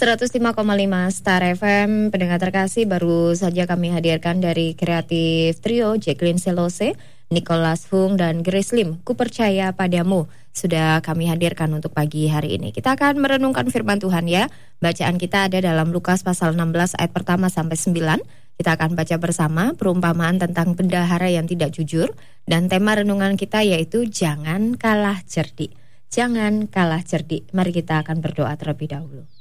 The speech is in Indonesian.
105,5 Star FM. Pendengar terkasih, baru saja kami hadirkan dari kreatif trio Jacqueline Selose, Nicholas Hung, dan Grace Lim. Ku percaya padamu sudah kami hadirkan untuk pagi hari ini. Kita akan merenungkan firman Tuhan ya. Bacaan kita ada dalam Lukas pasal 16 ayat pertama sampai 9. Kita akan baca bersama perumpamaan tentang bendahara yang tidak jujur. Dan tema renungan kita yaitu jangan kalah cerdik. Jangan kalah cerdik. Mari kita akan berdoa terlebih dahulu.